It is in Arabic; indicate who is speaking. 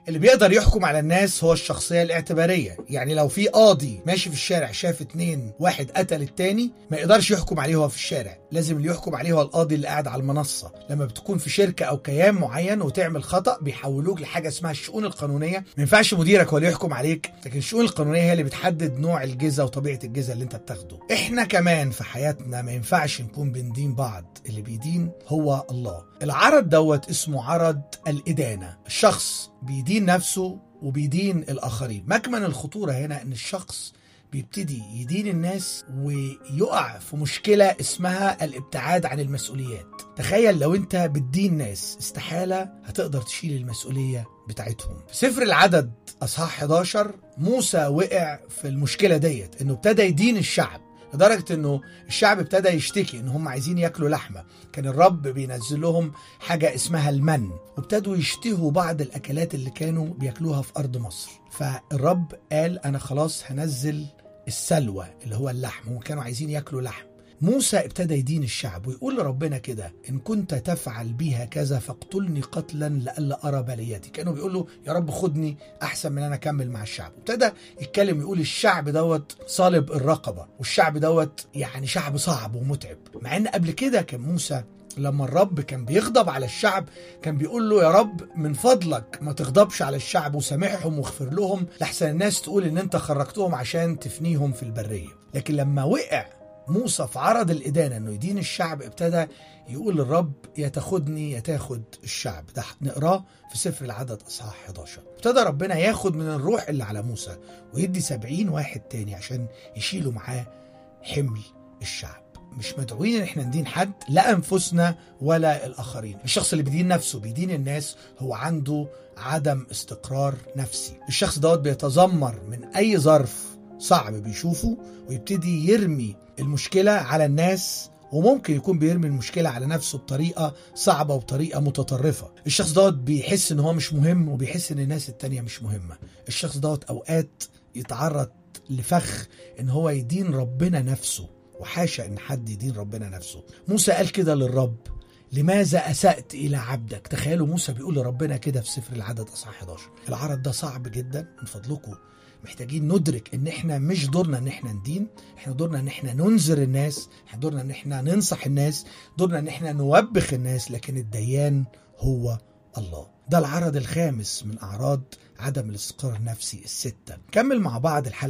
Speaker 1: اللي بيقدر يحكم على الناس هو الشخصية الاعتبارية. يعني لو في قاضي ماشي في الشارع شاف 2 واحد قتل التاني، ما يقدرش يحكم عليه هو في الشارع، لازم اللي يحكم عليه هو القاضي اللي قاعد على المنصة. لما بتكون في شركة أو كيان معين وتعمل خطأ، بيحولوك لحاجة اسمها الشؤون القانونية. ما ينفعش مديرك هو اللي يحكم عليك، لكن الشؤون القانونية هي اللي بتحدد نوع الجزا وطبيعة الجزا اللي انت بتاخده. احنا كمان في حياتنا ما ينفعش نكون بندين بعض، اللي بيدين هو الله. العرض دوت اسمه عرض الإدانة. الشخص بيدين نفسه وبيدين الآخرين. مكمن الخطورة هنا ان الشخص بيبتدي يدين الناس ويقع في مشكلة اسمها الابتعاد عن المسؤوليات. تخيل لو انت بتدين ناس، استحالة هتقدر تشيل المسؤولية بتاعتهم. في سفر العدد أصحاح 11 موسى وقع في المشكلة ديت، انه ابتدى يدين الشعب لدرجة انه الشعب ابتدى يشتكي ان هم عايزين ياكلوا لحمة. كان الرب بينزل لهم حاجة اسمها المن، وابتدوا يشتهوا بعض الاكلات اللي كانوا بياكلوها في ارض مصر. فالرب قال انا خلاص هنزل السلوى اللي هو اللحم، وكانوا عايزين ياكلوا لحم. موسى ابتدى يدين الشعب ويقول لربنا كده: إن كنت تفعل بها كذا فاقتلني قتلا لألا أرى بلياتي. كانوا بيقولوا يا رب خدني أحسن من أنا أكمل مع الشعب. ابتدى يتكلم يقول الشعب دوت صالب الرقبة، والشعب دوت يعني شعب صعب ومتعب. مع أن قبل كده كان موسى لما الرب كان بيغضب على الشعب كان بيقول له يا رب من فضلك ما تغضبش على الشعب وسامحهم واغفر لهم، لحسن الناس تقول ان انت خرجتهم عشان تفنيهم في البرية. لكن لما وقع موسى في عرض الإدانة انه يدين الشعب، ابتدى يقول للرب يا تاخدني يا تاخد الشعب. ده نقراه في سفر العدد أصحاح 11. ابتدى ربنا ياخد من الروح اللي على موسى ويدي 70 واحد تاني عشان يشيلوا معاه حمل الشعب. مش مدعوين ان احنا ندين حد، لا انفسنا ولا الاخرين. الشخص اللي بيدين نفسه بيدين الناس هو عنده عدم استقرار نفسي. الشخص دوت بيتذمر من اي ظرف صعب بيشوفه ويبتدي يرمي المشكلة على الناس، وممكن يكون بيرمي المشكلة على نفسه بطريقة صعبة وبطريقة متطرفة. الشخص دوت بيحس ان هو مش مهم وبيحس ان الناس التانية مش مهمة. الشخص دوت اوقات يتعرض لفخ ان هو يدين ربنا نفسه، وحاشا ان حد يدين ربنا نفسه. موسى قال كده للرب: لماذا أسأت إلى عبدك؟ تخيلوا موسى بيقول لربنا كده في سفر العدد أصحاح 11. العرض ده صعب جدا. من فضلكم محتاجين ندرك ان احنا مش دورنا ان احنا ندين، احنا دورنا ان احنا ننذر الناس، احنا دورنا ان احنا ننصح الناس، دورنا ان احنا نوبخ الناس، لكن الديان هو الله. ده العرض الخامس من أعراض عدم الاستقرار النفسي 6. كمل مع بعض الحلقة.